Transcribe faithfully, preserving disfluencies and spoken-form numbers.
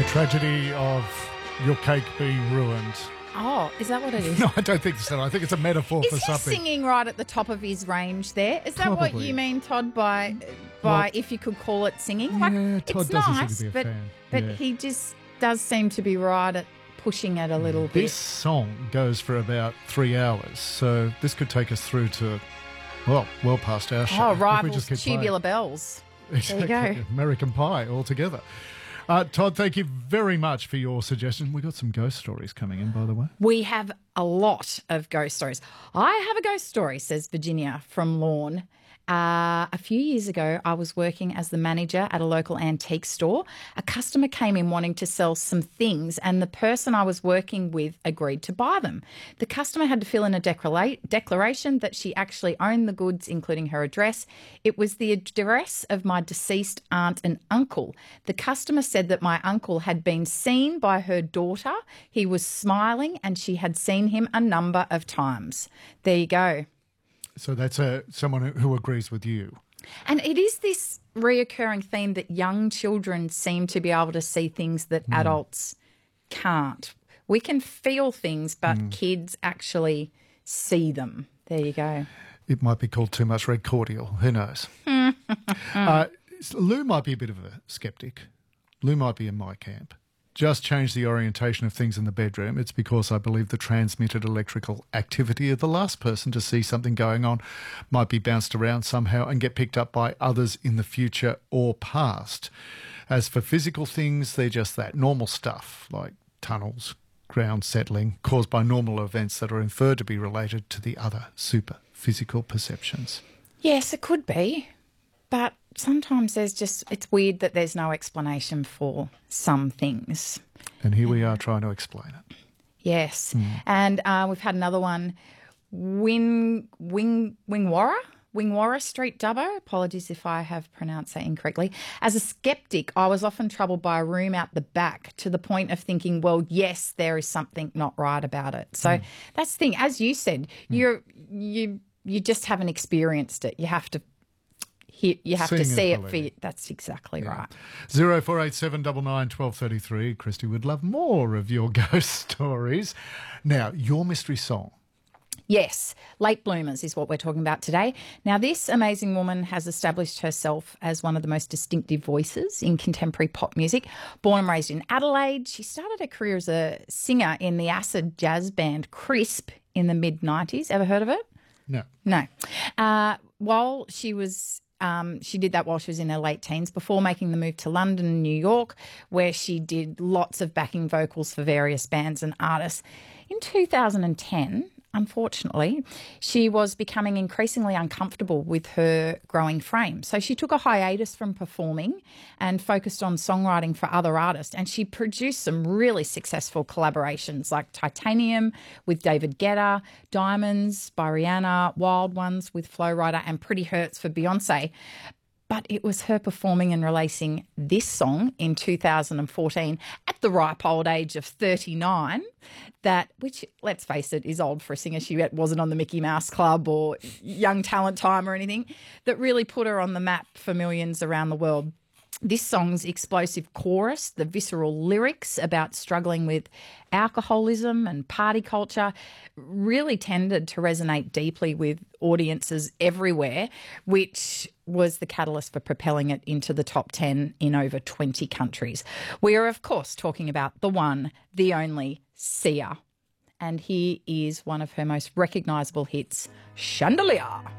tragedy of your cake being ruined. Oh, is that what it is? No, I don't think so. I think it's a metaphor is for he something. singing right at the top of his range there? Is that Probably. what you mean, Todd, by by Well, if you could call it singing? Like, yeah, Todd it's doesn't seem nice, to be a but, fan. but Yeah. he just does seem to be right at pushing it a little bit. This song goes for about three hours, so this could take us through to, well, well past our show. Oh, if we rivals just keep tubular playing. bells. Exactly. There you go. American Pie altogether. Uh, Todd, thank you very much for your suggestion. We got some ghost stories coming in, by the way. We have a lot of ghost stories. I have a ghost story, says Virginia from Lorne. Uh, a few years ago, I was working as the manager at a local antique store. A customer came in wanting to sell some things, and the person I was working with agreed to buy them. The customer had to fill in a declara- declaration that she actually owned the goods, including her address. It was the address of my deceased aunt and uncle. The customer said that my uncle had been seen by her daughter. He was smiling, and she had seen him a number of times. There you go. So that's a, someone who, who agrees with you. And it is this reoccurring theme that young children seem to be able to see things that mm. adults can't. We can feel things, but mm. kids actually see them. There you go. It might be called too much red cordial. Who knows? uh, Lou might be a bit of a sceptic. Lou might be in my camp. Just change the orientation of things in the bedroom. It's because I believe the transmitted electrical activity of the last person to see something going on might be bounced around somehow and get picked up by others in the future or past. As for physical things, they're just that, normal stuff like tunnels, ground settling, caused by normal events that are inferred to be related to the other super physical perceptions. Yes, it could be. But sometimes there's just, it's weird that there's no explanation for some things. And here we are trying to explain it. Yes. Mm. And uh, we've had another one, Wing, Wing, Wingwarra, Wingwarra Street Dubbo. Apologies if I have pronounced that incorrectly. As a skeptic, I was often troubled by a room out the back to the point of thinking, well, yes, there is something not right about it. So mm. that's the thing. As you said, mm. you're, you, you just haven't experienced it. You have to You have Seeing to see it for you. That's exactly yeah. right. Zero four eight seven nine nine one two three three. Christy would love more of your ghost stories. Now, your mystery song. Yes, Late Bloomers is what we're talking about today. Now, this amazing woman has established herself as one of the most distinctive voices in contemporary pop music. Born and raised in Adelaide, she started her career as a singer in the acid jazz band Crisp in the mid nineties. Ever heard of it? No. No. Uh, while she was... Um, she did that while she was in her late teens before making the move to London and New York, where she did lots of backing vocals for various bands and artists. In two thousand ten, unfortunately, she was becoming increasingly uncomfortable with her growing frame. So she took a hiatus from performing and focused on songwriting for other artists. And she produced some really successful collaborations like Titanium with David Guetta, Diamonds by Rihanna, Wild Ones with Flo Rida, and Pretty Hurts for Beyonce. But it was her performing and releasing this song in two thousand fourteen at the ripe old age of thirty-nine, that, which, let's face it, is old for a singer. She wasn't on the Mickey Mouse Club or Young Talent Time or anything, that really put her on the map for millions around the world. This song's explosive chorus, the visceral lyrics about struggling with alcoholism and party culture really tended to resonate deeply with audiences everywhere, which was the catalyst for propelling it into the top ten in over twenty countries. We are, of course, talking about the one, the only Sia. And here is one of her most recognisable hits, Chandelier.